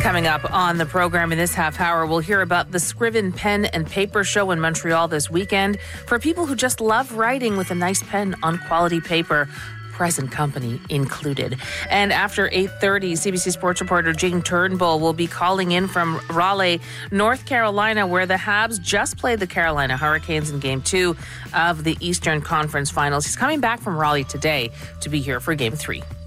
Coming up on the program in this half hour, we'll hear about the Scriven Pen and Paper Show in Montreal this weekend for people who just love writing with a nice pen on quality paper. Present company included. And after 8:30, CBC Sports reporter Jane Turnbull will be calling in from Raleigh, North Carolina, where the Habs just played the Carolina Hurricanes in Game 2 of the Eastern Conference Finals. He's coming back from Raleigh today to be here for Game 3.